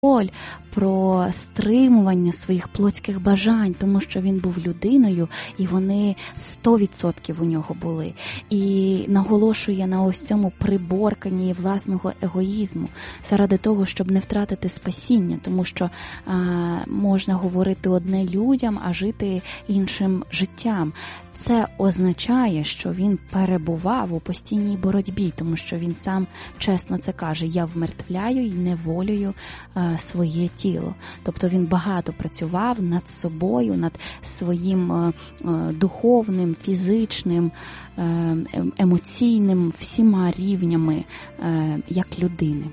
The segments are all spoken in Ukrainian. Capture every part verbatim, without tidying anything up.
контроль, про стримування своїх плотських бажань, тому що він був людиною, і вони сто відсотків у нього були. І наголошує на ось цьому приборканні власного егоїзму, заради того, щоб не втратити спасіння, тому що а, можна говорити одне людям, а жити іншим життям. Це означає, що він перебував у постійній боротьбі, тому що він сам чесно це каже: я вмертвляю і неволюю е, своє тіло. Тобто він багато працював над собою, над своїм е, е, духовним, фізичним, е, емоційним, всіма рівнями е, як людини.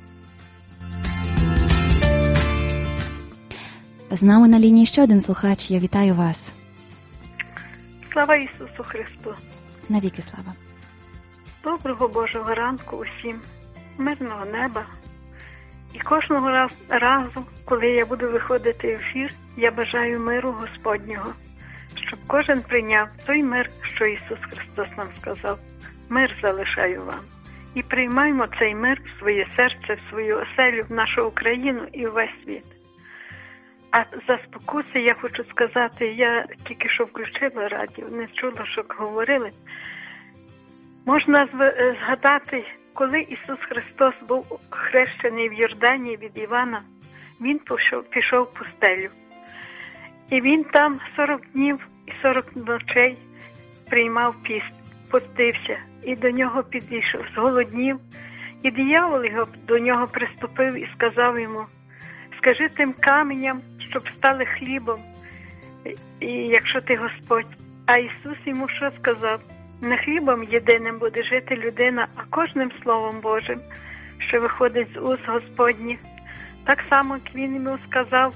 З нами на лінії ще один слухач. Я вітаю вас. Слава Ісусу Христу! Навіки слава! Доброго Божого ранку усім, мирного неба. І кожного раз, разу, коли я буду виходити в ефір, я бажаю миру Господнього, щоб кожен прийняв той мир, що Ісус Христос нам сказав. Мир залишаю вам. І приймаємо цей мир в своє серце, в свою оселю, в нашу Україну і в весь світ. А за спокуси я хочу сказати, я тільки що включила радіо, не чула, що говорили. Можна згадати, коли Ісус Христос був хрещений в Йордані від Івана, Він пішов, пішов в пустелю. І Він там сорок днів і сорок ночей приймав піст, постився, і до нього підійшов, зголоднів. І диявол його, до нього приступив і сказав йому: скажи тим каменям, щоб стали хлібом, і якщо ти Господь. А Ісус йому що сказав? Не хлібом єдиним буде жити людина, а кожним Словом Божим, що виходить з уст Господніх. Так само, як Він йому сказав: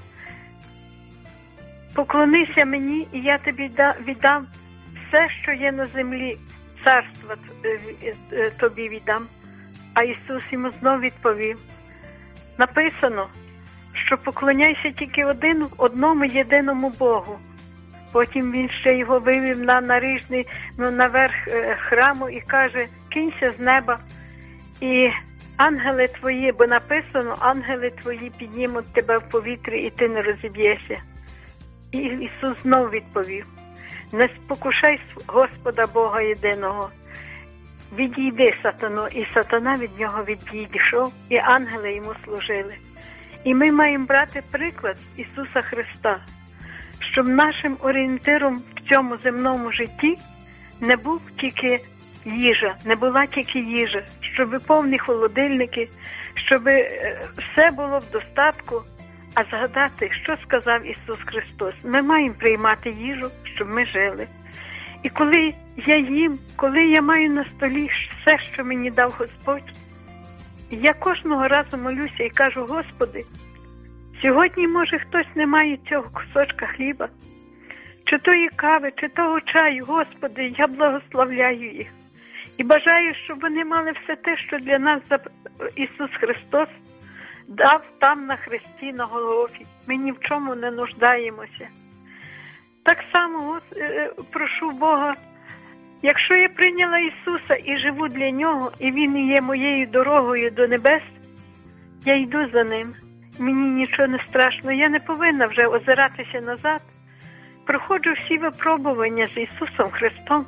поклонися мені, і я тобі віддам все, що є на землі, царство тобі віддам. А Ісус йому знов відповів: написано, що поклоняйся тільки один, одному єдиному Богу. Потім він ще його вивів на наріжний, ну, наверх е, храму і каже: кинься з неба, і ангели твої, бо написано, ангели твої піднімуть тебе в повітрі, і ти не розіб'єшся. І Ісус знов відповів: не спокушай Господа Бога єдиного. Відійди, сатано, і сатана від нього відійшов, і ангели йому служили. І ми маємо брати приклад Ісуса Христа, щоб нашим орієнтиром в цьому земному житті не був тільки їжа, не була тільки їжа, щоб повні холодильники, щоб все було в достатку, а згадати, що сказав Ісус Христос. Ми маємо приймати їжу, щоб ми жили. І коли я їм, коли я маю на столі все, що мені дав Господь, я кожного разу молюся і кажу: Господи, сьогодні, може, хтось не має цього кусочка хліба, чи тої кави, чи того чаю. Господи, я благословляю їх. І бажаю, щоб вони мали все те, що для нас Ісус Христос дав там на хресті, на Голгофі. Ми ні в чому не нуждаємося. Так само прошу Бога, якщо я прийняла Ісуса і живу для Нього, і Він є моєю дорогою до небес, я йду за Ним. Мені нічого не страшно, я не повинна вже озиратися назад. Проходжу всі випробування з Ісусом Христом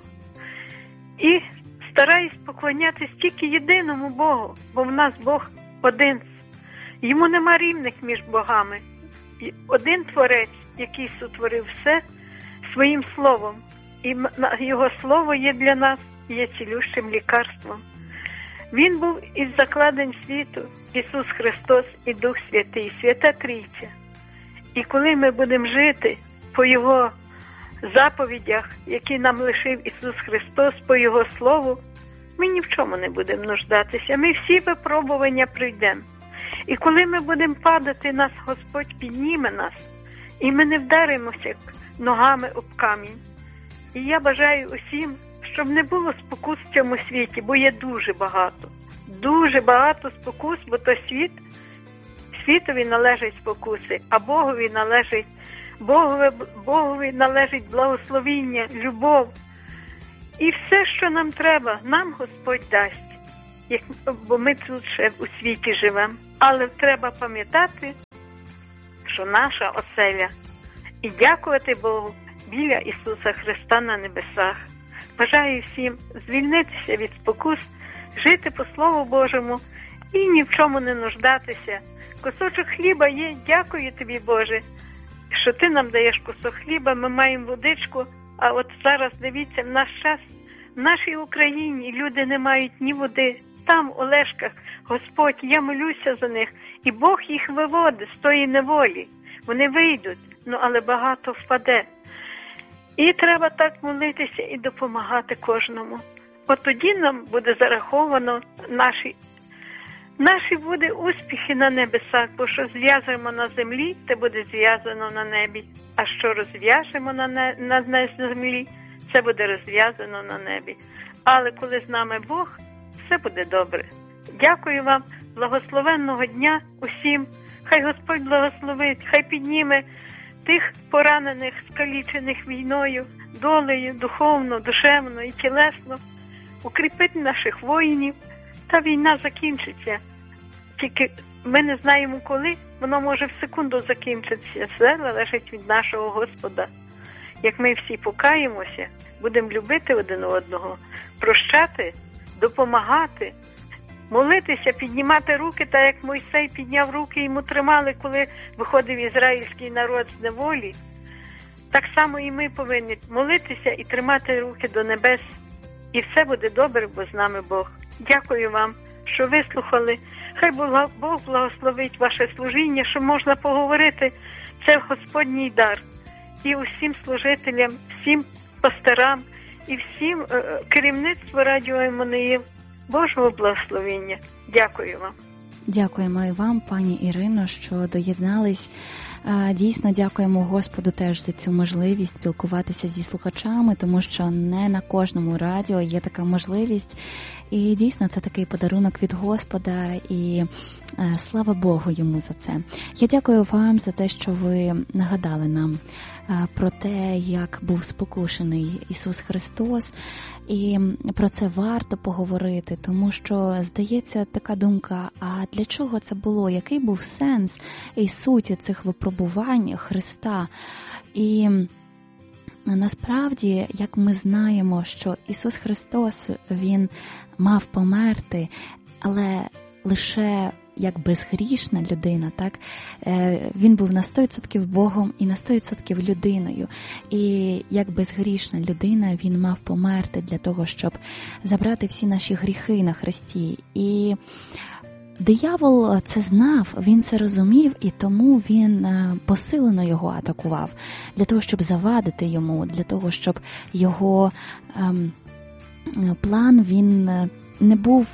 і стараюсь поклонятись тільки єдиному Богу, бо в нас Бог один. Йому нема рівних між богами. Один Творець, який сотворив все своїм словом. І Його слово є для нас, є цілющим лікарством. Він був із закладень світу, Ісус Христос і Дух Святий, Свята Трійця. І коли ми будемо жити по Його заповідях, які нам лишив Ісус Христос, по Його Слову, ми ні в чому не будемо нуждатися. Ми всі випробування пройдемо. І коли ми будемо падати, нас Господь підніме нас, і ми не вдаримося ногами об камінь. І я бажаю усім, щоб не було спокус в цьому світі, бо є дуже багато. Дуже багато спокус, бо то світ, світові належать спокуси, а Богові належить, Богові, Богові належить благословіння, любов. І все, що нам треба, нам Господь дасть, як, бо ми тут ще у світі живемо. Але треба пам'ятати, що наша оселя. І дякувати Богу біля Ісуса Христа на небесах. Бажаю всім звільнитися від спокус, жити по Слову Божому і ні в чому не нуждатися. Кусочок хліба є, дякую тобі, Боже, що ти нам даєш кусок хліба, ми маємо водичку, а от зараз, дивіться, в наш час, в нашій Україні люди не мають ні води. Там, у Олешках, Господь, я молюся за них, і Бог їх виводить з тої неволі. Вони вийдуть, ну але багато впаде. І треба так молитися і допомагати кожному. От тоді нам буде зараховано наші, наші буде успіхи на небесах, бо що зв'язуємо на землі, це буде зв'язано на небі. А що розв'яжемо на, не, на, на землі, це буде розв'язано на небі. Але коли з нами Бог, все буде добре. Дякую вам, благословенного дня усім. Хай Господь благословить, хай підніме тих поранених, скалічених війною, долею, духовно, душевно і тілесно, укріпить наших воїнів, та війна закінчиться. Тільки ми не знаємо коли, воно може в секунду закінчитися. Все залежить від нашого Господа. Як ми всі покаємося, будемо любити один одного, прощати, допомагати, молитися, піднімати руки, так як Мойсей підняв руки, йому тримали, коли виходив ізраїльський народ з неволі. Так само і ми повинні молитися і тримати руки до небес. І все буде добре, бо з нами Бог. Дякую вам, що вислухали. Хай Бог благословить ваше служіння, що можна поговорити. Це Господній дар. І усім служителям, всім пасторам і всім е- керівництву Радіо Еммануїл. Божого благословення. Дякую вам. Дякуємо і вам, пані Ірино, що доєднались. Дійсно, дякуємо Господу теж за цю можливість спілкуватися зі слухачами, тому що не на кожному радіо є така можливість. І дійсно, це такий подарунок від Господа, і слава Богу йому за це. Я дякую вам за те, що ви нагадали нам про те, як був спокушений Ісус Христос, і про це варто поговорити, тому що, здається, така думка, а для чого це було? Який був сенс і суть цих випробувань Христа? І насправді, як ми знаємо, що Ісус Христос, Він мав померти, але лише як безгрішна людина, так? Він був на сто відсотків Богом і на сто відсотків людиною. І як безгрішна людина він мав померти для того, щоб забрати всі наші гріхи на Христі. І диявол це знав, він це розумів, і тому він посилено його атакував. Для того, щоб завадити йому, для того, щоб його ем, план, він не був...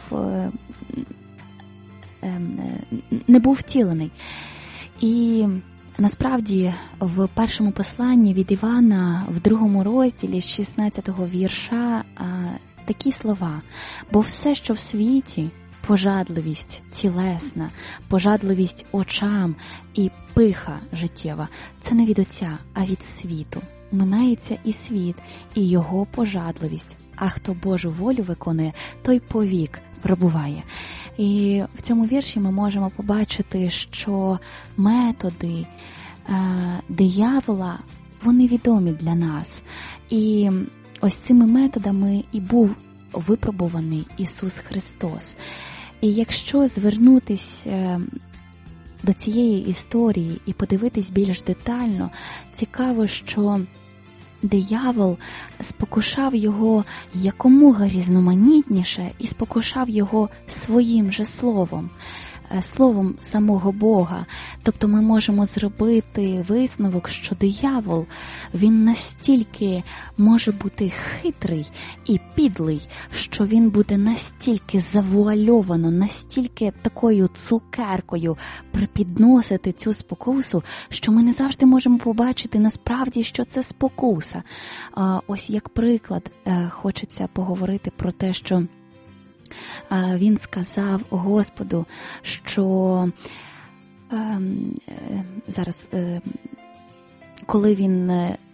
не був втілений. І насправді в першому посланні від Івана, в другому розділі з шістнадцятого вірша, такі слова: «Бо все, що в світі, пожадливість тілесна, пожадливість очам і пиха життєва, це не від Отця, а від світу. Минається і світ, і його пожадливість. А хто Божу волю виконує, той повік пробуває». І в цьому вірші ми можемо побачити, що методи е, диявола, вони відомі для нас. І ось цими методами і був випробуваний Ісус Христос. І якщо звернутись е, до цієї історії і подивитись більш детально, цікаво, що диявол спокушав його якомога різноманітніше і спокушав його своїм же словом, словом самого Бога. Тобто ми можемо зробити висновок, що диявол, він настільки може бути хитрий і підлий, що він буде настільки завуальовано, настільки такою цукеркою припідносити цю спокусу, що ми не завжди можемо побачити насправді, що це спокуса. Ось як приклад хочеться поговорити про те, що він сказав Господу, що е, зараз, е, коли він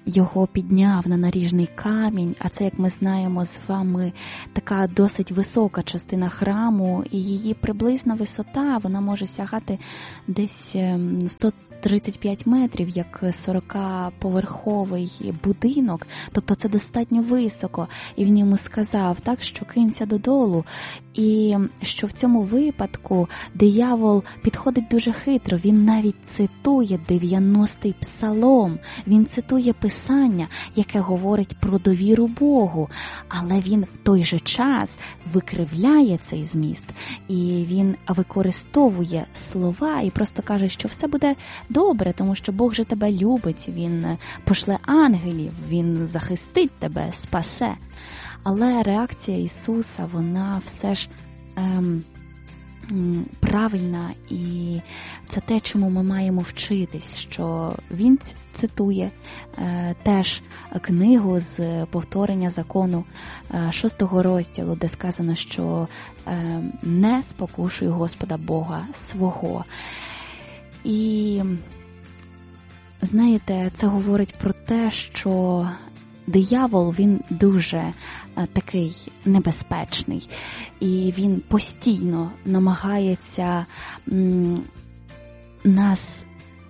його підняв на наріжний камінь, а це, як ми знаємо з вами, така досить висока частина храму, і її приблизна висота, вона може сягати десь сто тридцять п'ять метрів, як сорокаповерховий будинок, тобто це достатньо високо. І він йому сказав, так, що кинься додолу, і що в цьому випадку диявол підходить дуже хитро, він навіть цитує дев'яностий псалом, він цитує Писання, яке говорить про довіру Богу, але він в той же час викривляє цей зміст, і він використовує слова і просто каже, що все буде добре, тому що Бог же тебе любить, Він пошле ангелів, Він захистить тебе, спасе. Але реакція Ісуса, вона все ж ем, правильна, і це те, чому ми маємо вчитись, що Він цитує е, теж книгу з повторення закону е, шостого розділу, де сказано, що е, не спокушуй Господа Бога свого. І, знаєте, це говорить про те, що диявол, він дуже а, такий небезпечний, і він постійно намагається м, нас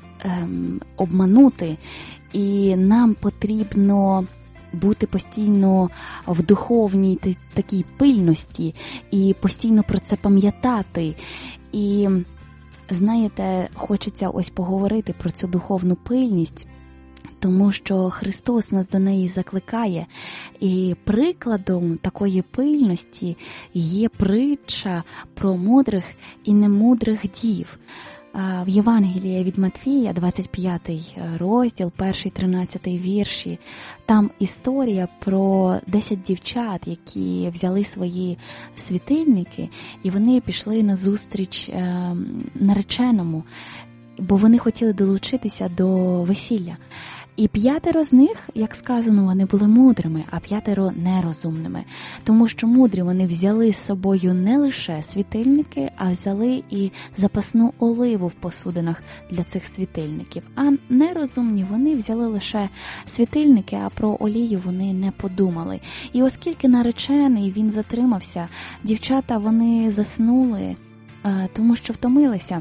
ем, обманути, і нам потрібно бути постійно в духовній такій пильності і постійно про це пам'ятати. І знаєте, хочеться ось поговорити про цю духовну пильність, тому що Христос нас до неї закликає. І прикладом такої пильності є притча про мудрих і немудрих дів. В Євангелії від Матвія, двадцять п'ятий розділ, перший тринадцятий вірші, там історія про десять дівчат, які взяли свої світильники, і вони пішли на зустріч нареченому, бо вони хотіли долучитися до весілля. І п'ятеро з них, як сказано, вони були мудрими, а п'ятеро нерозумними. Тому що мудрі вони взяли з собою не лише світильники, а взяли і запасну оливу в посудинах для цих світильників. А нерозумні вони взяли лише світильники, а про олію вони не подумали. І оскільки наречений, він затримався, дівчата вони заснули, тому що втомилися.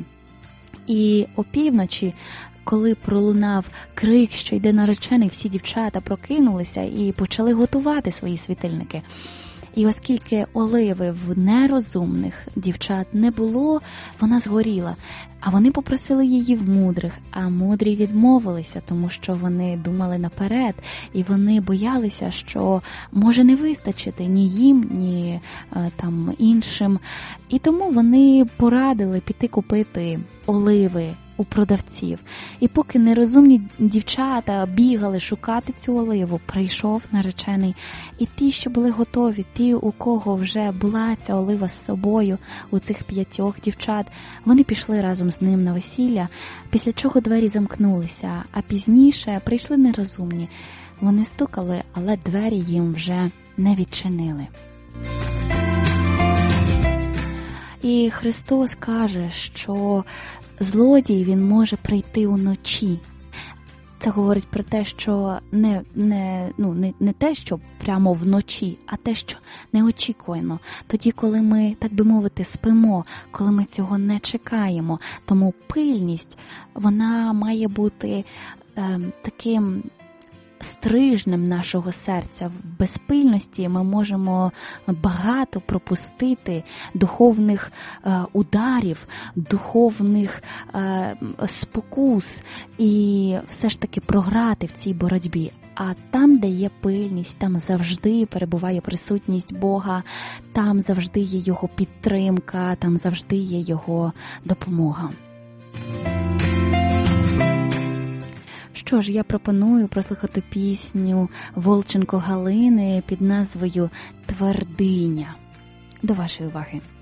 І опівночі, коли пролунав крик, що йде наречений, всі дівчата прокинулися і почали готувати свої світильники. І оскільки оливи в нерозумних дівчат не було, вона згоріла. А вони попросили її в мудрих, а мудрі відмовилися, тому що вони думали наперед, і вони боялися, що може не вистачити ні їм, ні е, там іншим. І тому вони порадили піти купити оливи у продавців. І поки нерозумні дівчата бігали шукати цю оливу, прийшов наречений. І ті, що були готові, ті, у кого вже була ця олива з собою, у цих п'ятьох дівчат, вони пішли разом з ним на весілля, після чого двері замкнулися, а пізніше прийшли нерозумні. Вони стукали, але двері їм вже не відчинили. І Христос каже, що злодій, він може прийти уночі. Це говорить про те, що не, не, ну, не, не те, що прямо вночі, а те, що неочікувано. Тоді, коли ми, так би мовити, спимо, коли ми цього не чекаємо. Тому пильність, вона має бути е, таким стрижнем нашого серця. В безпильності ми можемо багато пропустити духовних е, ударів, духовних е, спокус і все ж таки програти в цій боротьбі. А там, де є пильність, там завжди перебуває присутність Бога, там завжди є Його підтримка, там завжди є Його допомога. Що ж, я пропоную прослухати пісню Волченко Галини під назвою «Твердиня». До вашої уваги.